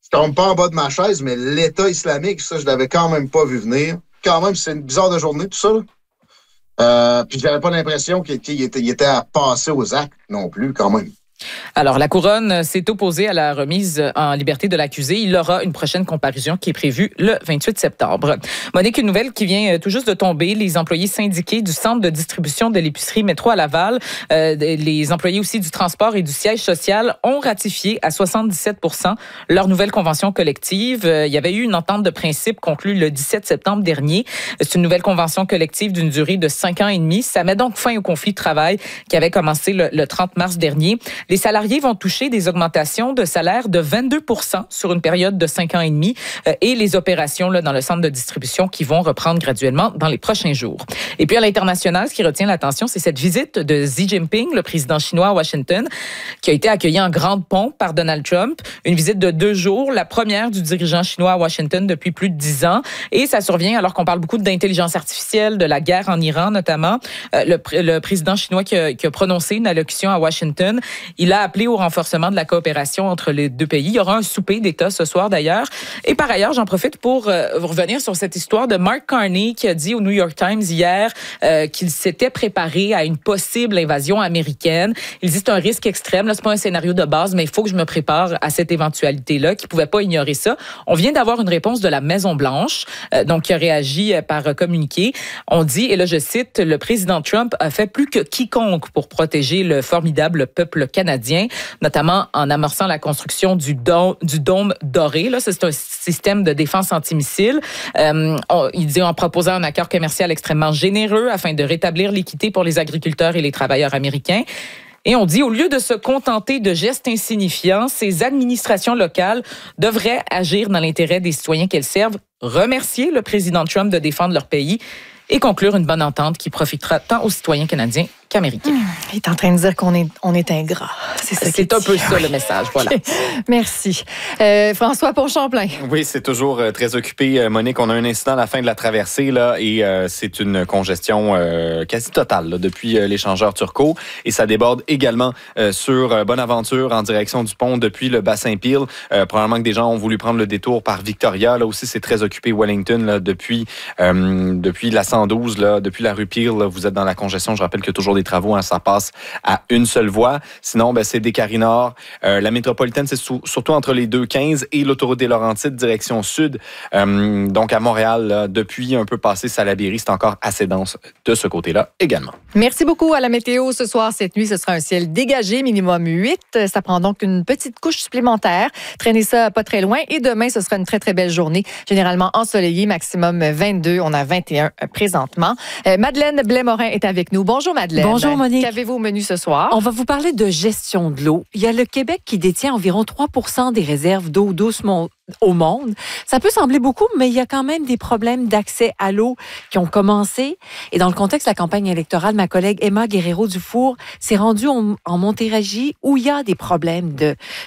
je tombe pas en bas de ma chaise, mais l'État islamique, ça, je l'avais quand même pas vu venir. Quand même, c'est une bizarre de journée, tout ça, là. Puis j'avais pas l'impression qu'il était à passer aux actes non plus, quand même. Alors, la Couronne s'est opposée à la remise en liberté de l'accusé. Il aura une prochaine comparution qui est prévue le 28 septembre. Monique, une nouvelle qui vient tout juste de tomber. Les employés syndiqués du centre de distribution de l'épicerie Métro à Laval, les employés aussi du transport et du siège social ont ratifié à 77% leur nouvelle convention collective. Il y avait eu une entente de principe conclue le 17 septembre dernier. C'est une nouvelle convention collective d'une durée de 5 ans et demi. Ça met donc fin au conflit de travail qui avait commencé le 30 mars dernier. Les salariés vont toucher des augmentations de salaire de 22% sur une période de 5 ans et demi et les opérations là, dans le centre de distribution qui vont reprendre graduellement dans les prochains jours. Et puis à l'international, ce qui retient l'attention, c'est cette visite de Xi Jinping, le président chinois à Washington, qui a été accueilli en grande pompe par Donald Trump. Une visite de 2 jours, la première du dirigeant chinois à Washington depuis plus de 10 ans. Et ça survient alors qu'on parle beaucoup d'intelligence artificielle, de la guerre en Iran notamment. Le président chinois qui a prononcé une allocution à Washington, il a appelé au renforcement de la coopération entre les deux pays. Il y aura un souper d'État ce soir d'ailleurs. Et par ailleurs, j'en profite pour revenir sur cette histoire de Mark Carney qui a dit au New York Times hier qu'il s'était préparé à une possible invasion américaine. Il dit c'est un risque extrême. Là, c'est pas un scénario de base, mais il faut que je me prépare à cette éventualité-là, qu'il pouvait pas ignorer ça. On vient d'avoir une réponse de la Maison-Blanche, donc qui a réagi par communiqué. On dit, et là je cite, le président Trump a fait plus que quiconque pour protéger le formidable peuple canadien, notamment en amorçant la construction du dôme doré. Là, c'est un système de défense antimissile. Il dit en proposant un accord commercial extrêmement généreux afin de rétablir l'équité pour les agriculteurs et les travailleurs américains. Et on dit, au lieu de se contenter de gestes insignifiants, ces administrations locales devraient agir dans l'intérêt des citoyens qu'elles servent, remercier le président Trump de défendre leur pays et conclure une bonne entente qui profitera tant aux citoyens canadiens qu'américains. Il est en train de dire qu'on est ingrat. C'est un peu ça le message, voilà. Okay. Merci. François Pont-Champlain. Oui, c'est toujours très occupé, Monique. On a un incident à la fin de la traversée là, et c'est une congestion quasi totale là, depuis l'échangeur Turcot. Et ça déborde également sur Bonaventure en direction du pont depuis le bassin Peel. Probablement que des gens ont voulu prendre le détour par Victoria. Là aussi, c'est très occupé Wellington là, depuis la 112, là, depuis la rue Peel. Là, vous êtes dans la congestion. Je rappelle qu'il y a toujours des travaux, hein, ça passe à une seule voie. Sinon, c'est des Carry-Nord. La métropolitaine, c'est surtout entre les 215 et l'autoroute des Laurentides, direction sud. Donc, à Montréal, là, depuis un peu passé Salaberry, c'est encore assez dense de ce côté-là également. Merci beaucoup à la météo. Ce soir, cette nuit, ce sera un ciel dégagé, minimum 8. Ça prend donc une petite couche supplémentaire. Traînez ça pas très loin. Et demain, ce sera une très, très belle journée. Généralement ensoleillée, maximum 22. On a 21 présentement. Madeleine Blais-Morin est avec nous. Bonjour, Madeleine. Bonjour, Monique. Qu'avez-vous au menu ce soir? On va vous parler de gestion de l'eau. Il y a le Québec qui détient environ 3% des réserves d'eau douce au monde. Ça peut sembler beaucoup, mais il y a quand même des problèmes d'accès à l'eau qui ont commencé. Et dans le contexte de la campagne électorale, ma collègue Emma Guerrero-Dufour s'est rendue en Montérégie où il y a des problèmes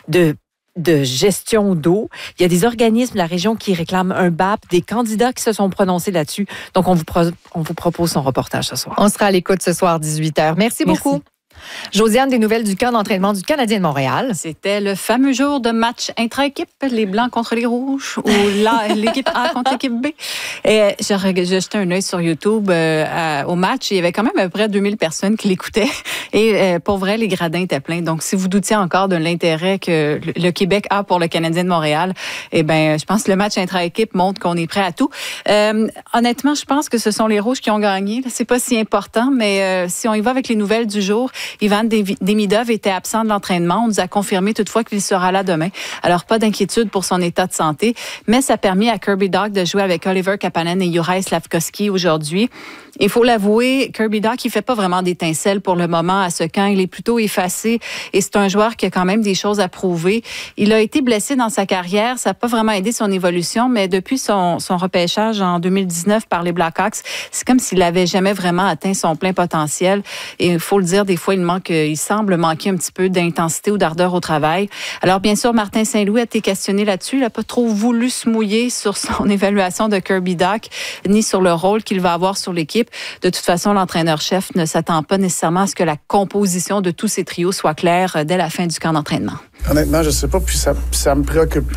de gestion d'eau. Il y a des organismes de la région qui réclament un BAP, des candidats qui se sont prononcés là-dessus. Donc, on vous propose son reportage ce soir. On sera à l'écoute ce soir, 18h. Merci beaucoup. Josiane, des nouvelles du camp d'entraînement du Canadien de Montréal. C'était le fameux jour de match intra-équipe, les Blancs contre les Rouges, ou l'équipe A contre l'équipe B. Et j'ai jeté un œil sur YouTube au match. Il y avait quand même à peu près 2000 personnes qui l'écoutaient. Et pour vrai, les gradins étaient pleins. Donc, si vous doutiez encore de l'intérêt que le Québec a pour le Canadien de Montréal, eh bien, je pense que le match intra-équipe montre qu'on est prêt à tout. Honnêtement, je pense que ce sont les Rouges qui ont gagné. C'est pas si important, mais si on y va avec les nouvelles du jour, Ivan Demidov était absent de l'entraînement. On nous a confirmé toutefois qu'il sera là demain. Alors, pas d'inquiétude pour son état de santé, mais ça a permis à Kirby Dach de jouer avec Oliver Kapanen et Juraj Slafkovský aujourd'hui. Il faut l'avouer, Kirby Dach, il fait pas vraiment d'étincelles pour le moment à ce camp. Il est plutôt effacé et c'est un joueur qui a quand même des choses à prouver. Il a été blessé dans sa carrière. Ça n'a pas vraiment aidé son évolution, mais depuis son repêchage en 2019 par les Blackhawks, c'est comme s'il n'avait jamais vraiment atteint son plein potentiel. Et il faut le dire, des fois, il semble manquer un petit peu d'intensité ou d'ardeur au travail. Alors, bien sûr, Martin Saint-Louis a été questionné là-dessus. Il n'a pas trop voulu se mouiller sur son évaluation de Kirby Dach, ni sur le rôle qu'il va avoir sur l'équipe. De toute façon, l'entraîneur-chef ne s'attend pas nécessairement à ce que la composition de tous ces trios soit claire dès la fin du camp d'entraînement. Honnêtement, je ne sais pas, puis ça me préoccupe